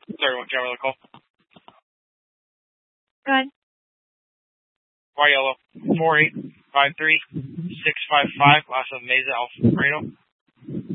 Sorry, what driver call? Go ahead. Y yellow 4853655. Last of Mesa Alpha Fredo.